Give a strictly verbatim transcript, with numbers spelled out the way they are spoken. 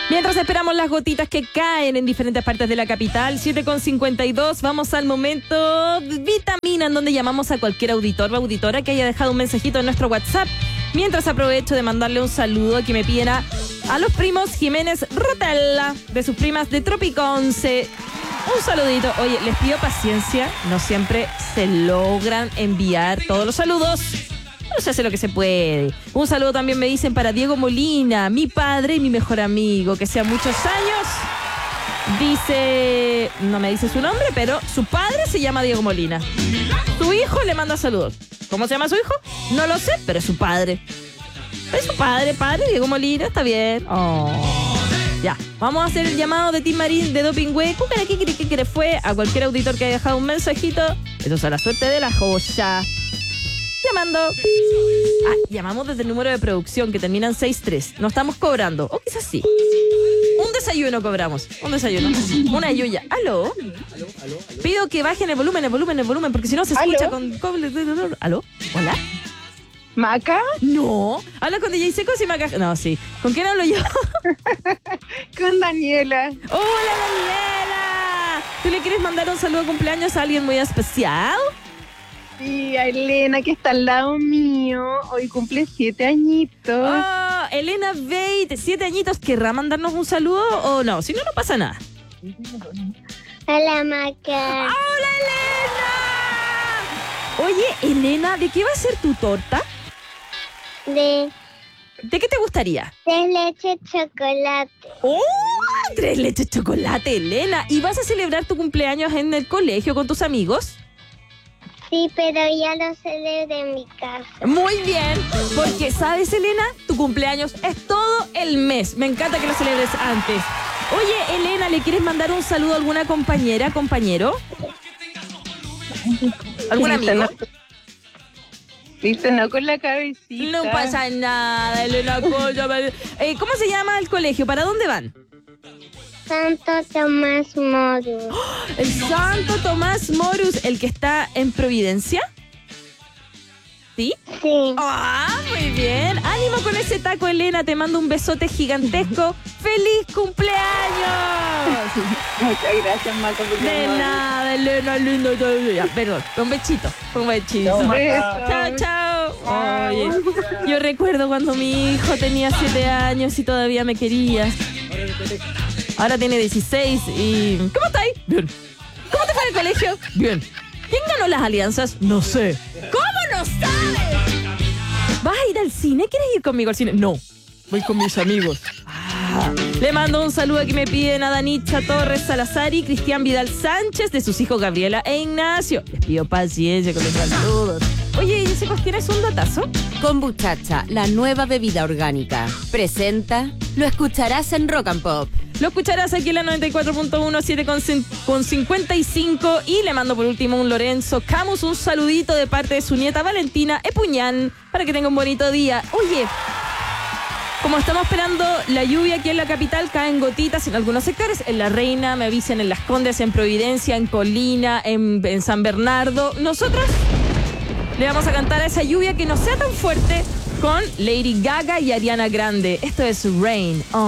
Mientras esperamos las gotitas que caen en diferentes partes de la capital, siete con cincuenta y dos, vamos al momento vitamina, en donde llamamos a cualquier auditor o auditora que haya dejado un mensajito en nuestro WhatsApp. Mientras aprovecho de mandarle un saludo que me piden a, a los primos Jiménez Rotella, de sus primas de Tropiconce. Un saludito. Oye, les pido paciencia, no siempre se logran enviar todos los saludos. No se hace lo que se puede. Un saludo también me dicen para Diego Molina, mi padre y mi mejor amigo, que sea muchos años. Dice, no me dice su nombre, pero su padre se llama Diego Molina. Su hijo le manda saludos. ¿Cómo se llama su hijo? No lo sé, pero es su padre. Es su padre, padre, Diego Molina, está bien. Oh. Ya, vamos a hacer el llamado de Tim Marín de Dopingüe. ¿Qué quiere fue? A cualquier auditor que haya dejado un mensajito. Eso es a la suerte de la joya. Llamando. Ah, llamamos desde el número de producción que termina en seis tres. No estamos cobrando. O quizás sí. Un desayuno cobramos. Un desayuno. Una yuya. ¿Aló? ¿Aló? ¿Aló? ¿Aló? Pido que bajen el volumen, el volumen, el volumen, porque si no se escucha ¿Aló? con... ¿Aló? ¿Hola? ¿Maca? No. Habla con D J Secos y Maca. No, sí. ¿Con quién hablo yo? Con Daniela. ¡Hola, Daniela! ¿Tú le quieres mandar un saludo de cumpleaños a alguien muy especial? Sí, a Elena, que está al lado mío. Hoy cumple siete añitos. Oh, Elena Beit, siete añitos. ¿Querrá mandarnos un saludo o no? Si no, no pasa nada. Hola, Maca. ¡Hola, Elena! Oye, Elena, ¿de qué va a ser tu torta? De... ¿De qué te gustaría? De leche chocolate. ¡Oh! Tres leches chocolate, Elena. ¿Y vas a celebrar tu cumpleaños en el colegio con tus amigos? Sí, pero ya lo celebré en mi casa. Muy bien, porque ¿sabes, Elena? Tu cumpleaños es todo el mes. Me encanta que lo celebres antes. Oye, Elena, ¿le quieres mandar un saludo a alguna compañera, compañero? ¿Algún Sí, amigo? No, Viste, no con la cabecita. No pasa nada, Elena. Eh, ¿Cómo se llama el colegio? ¿Para dónde van? Santo Tomás Morus. ¡Oh! El Santo Tomás Morus, el que está en Providencia. ¿Sí? Sí. ¡Ah, muy bien! ¡Ánimo con ese taco, Elena! Te mando un besote gigantesco. ¡Feliz cumpleaños! Muchas gracias, Maca. De nada, Elena, lindo todavía. Perdón, un bechito, un bechito. Un beso. Chao, chao. Oye, yo recuerdo cuando mi hijo tenía siete años y todavía me quería. Ahora tiene dieciséis y... ¿Cómo estáis? Bien. ¿Cómo te fue en el colegio? Bien. ¿Quién ganó las alianzas? No sé. ¿Cómo no sabes? ¿Vas a ir al cine? ¿Quieres ir conmigo al cine? No. Voy con mis amigos. Ah. Le mando un saludo que me piden a Danitza Torres Salazar y Cristian Vidal Sánchez, de sus hijos Gabriela e Ignacio. Les pido paciencia con los saludos. Oye, Jessicos, ¿tienes un datazo? Kombuchacha, la nueva bebida orgánica. Presenta, lo escucharás en Rock and Pop. Lo escucharás aquí en la noventa y cuatro punto uno, siete con cincuenta y cinco. Y le mando por último un Lorenzo Camus, un saludito de parte de su nieta Valentina Epuñán, para que tenga un bonito día. Oye, como estamos esperando la lluvia aquí en la capital, caen gotitas en algunos sectores. En La Reina, me avisen, en Las Condes, en Providencia, en Colina, en, en San Bernardo. Nosotros le vamos a cantar a esa lluvia que no sea tan fuerte con Lady Gaga y Ariana Grande. Esto es Rain On.